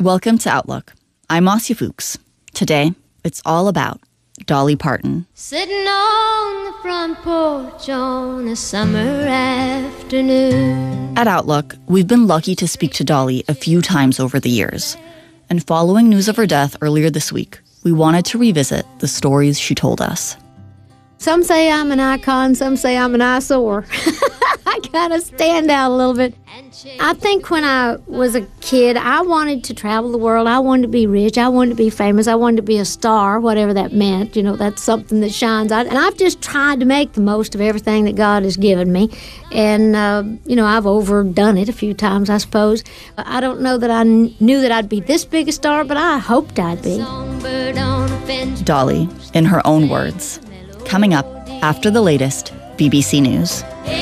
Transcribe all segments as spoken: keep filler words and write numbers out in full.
Welcome to Outlook. I'm Marcia Fuchs. Today, it's all about Dolly Parton. Sitting on the front porch on a summer afternoon. At Outlook, we've been lucky to speak to Dolly a few times over the years. And following news of her death earlier this week, we wanted to revisit the stories she told us. Some say I'm an icon, some say I'm an eyesore. I kind of stand out a little bit. I think when I was a kid, I wanted to travel the world. I wanted to be rich. I wanted to be famous. I wanted to be a star, whatever that meant. You know, that's something that shines out. And I've just tried to make the most of everything that God has given me. And, uh, you know, I've overdone it a few times, I suppose. I don't know that I kn- knew that I'd be this big a star, but I hoped I'd be. Dolly, in her own words. Coming up after the latest B B C News.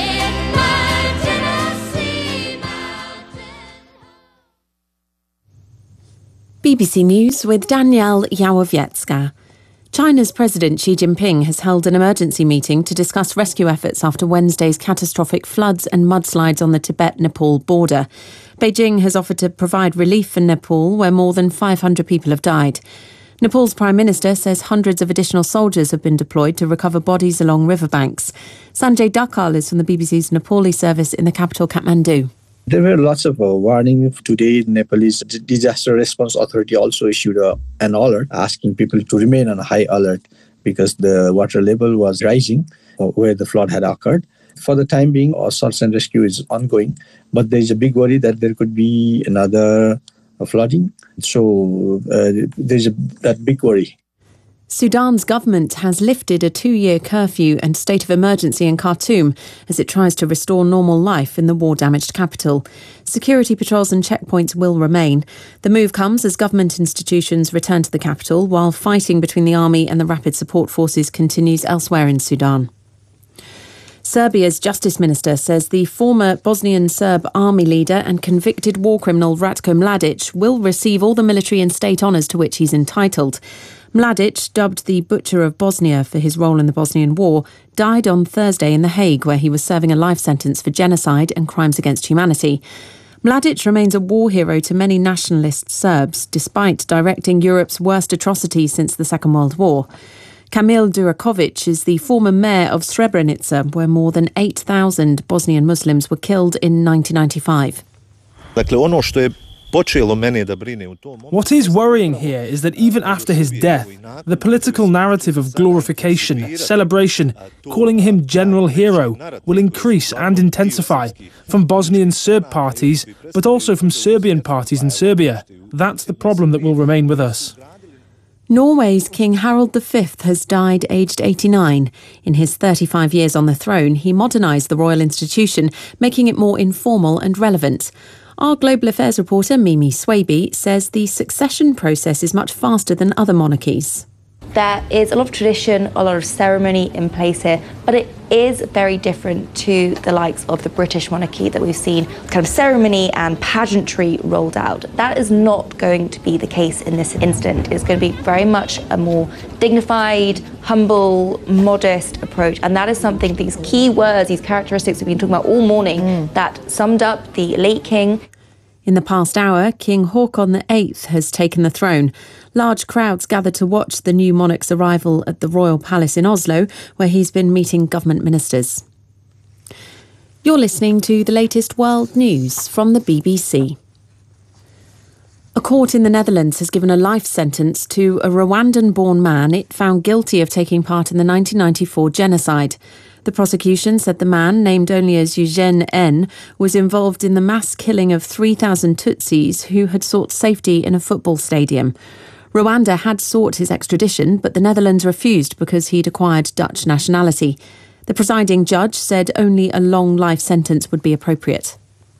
B B C News with Danielle Yawowiecka. China's President Xi Jinping has held an emergency meeting to discuss rescue efforts after Wednesday's catastrophic floods and mudslides on the Tibet-Nepal border. Beijing has offered to provide relief for Nepal, where more than five hundred people have died. Nepal's Prime Minister says hundreds of additional soldiers have been deployed to recover bodies along riverbanks. Sanjay Dakal is from the B B C's Nepali service in the capital, Kathmandu. There were lots of uh, warning. Today, Nepalese Disaster Response Authority also issued a, an alert asking people to remain on high alert because the water level was rising where the flood had occurred. For the time being, search and rescue is ongoing, but there is a big worry that there could be another flooding. So uh, there's a, that big worry. Sudan's government has lifted a two-year curfew and state of emergency in Khartoum as it tries to restore normal life in the war-damaged capital. Security patrols and checkpoints will remain. The move comes as government institutions return to the capital, while fighting between the army and the Rapid Support Forces continues elsewhere in Sudan. Serbia's Justice Minister says the former Bosnian Serb army leader and convicted war criminal Ratko Mladic will receive all the military and state honours to which he's entitled. Mladic, dubbed the Butcher of Bosnia for his role in the Bosnian War, died on Thursday in The Hague, where he was serving a life sentence for genocide and crimes against humanity. Mladic remains a war hero to many nationalist Serbs, despite directing Europe's worst atrocities since the Second World War. Kamil Durakovic is the former mayor of Srebrenica, where more than eight thousand Bosnian Muslims were killed in nineteen ninety-five. What is worrying here is that even after his death, the political narrative of glorification, celebration, calling him general hero, will increase and intensify from Bosnian Serb parties, but also from Serbian parties in Serbia. That's the problem that will remain with us. Norway's King Harald the Fifth has died aged eighty-nine. In his thirty-five years on the throne, he modernised the royal institution, making it more informal and relevant. Our Global Affairs reporter Mimi Swaby says the succession process is much faster than other monarchies. There is a lot of tradition, a lot of ceremony in place here, but it is very different to the likes of the British monarchy that we've seen kind of ceremony and pageantry rolled out. That is not going to be the case in this instant. It's going to be very much a more dignified, humble, modest approach. And that is something, these key words, these characteristics we've been talking about all morning, mm. that summed up the late king. In the past hour, King Haakon the Eighth has taken the throne. Large crowds gathered to watch the new monarch's arrival at the Royal Palace in Oslo, where he's been meeting government ministers. You're listening to the latest world news from the B B C. A court in the Netherlands has given a life sentence to a Rwandan-born man it found guilty of taking part in the nineteen ninety-four genocide. The prosecution said the man, named only as Eugene N, was involved in the mass killing of three thousand Tutsis who had sought safety in a football stadium. Rwanda had sought his extradition, but the Netherlands refused because he'd acquired Dutch nationality. The presiding judge said only a long life sentence would be appropriate.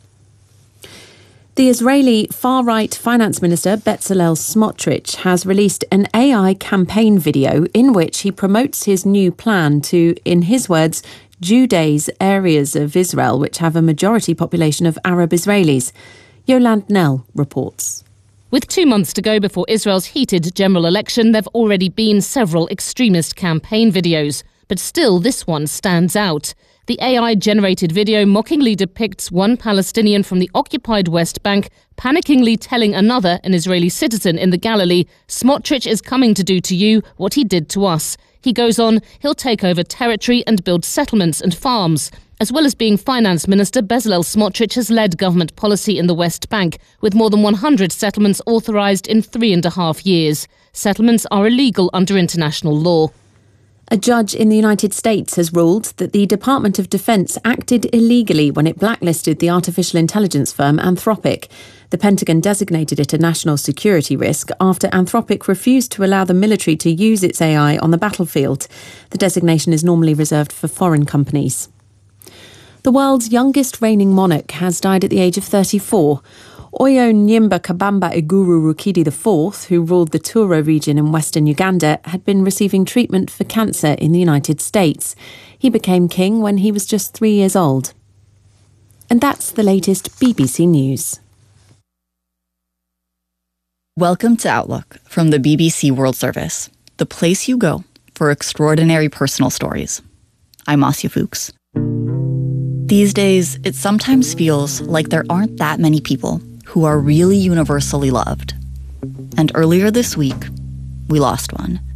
The Israeli far-right finance minister Bezalel Smotrich has released an A I campaign video in which he promotes his new plan to, in his words, Judaize areas of Israel which have a majority population of Arab Israelis. Yolande Nell reports. With two months to go before Israel's heated general election, there have already been several extremist campaign videos. But still, this one stands out. The A I-generated video mockingly depicts one Palestinian from the occupied West Bank panickingly telling another, an Israeli citizen in the Galilee, "Smotrich is coming to do to you what he did to us." He goes on, he'll take over territory and build settlements and farms. As well as being Finance Minister, Bezalel Smotrich has led government policy in the West Bank, with more than one hundred settlements authorised in three and a half years. Settlements are illegal under international law. A judge in the United States has ruled that the Department of Defense acted illegally when it blacklisted the artificial intelligence firm Anthropic. The Pentagon designated it a national security risk after Anthropic refused to allow the military to use its A I on the battlefield. The designation is normally reserved for foreign companies. The world's youngest reigning monarch has died at the age of thirty-four. Oyo Nyimba Kabamba Iguru Rukidi the fourth, who ruled the Tura region in western Uganda, had been receiving treatment for cancer in the United States. He became king when he was just three years old. And that's the latest B B C News. Welcome to Outlook from the B B C World Service, the place you go for extraordinary personal stories. I'm Asya Fuchs. These days, it sometimes feels like there aren't that many people who are really universally loved. And earlier this week, we lost one.